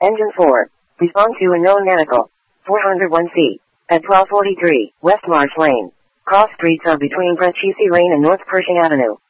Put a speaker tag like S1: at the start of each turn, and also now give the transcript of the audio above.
S1: Engine 4. Respond to unknown medical. 401C. At 1243, West Marsh Lane. Cross streets are between Breccia Lane and North Pershing Avenue.